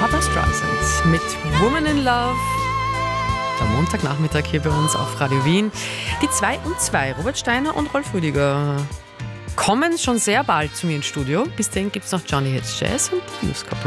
Barbra Streisand mit Woman in Love. Der Montagnachmittag hier bei uns auf Radio Wien. Die 2 und 2, Robert Steiner und Rolf Rüdiger, kommen schon sehr bald zu mir ins Studio. Bis dahin gibt es noch Johnny Hits Jazz und Blues Couple.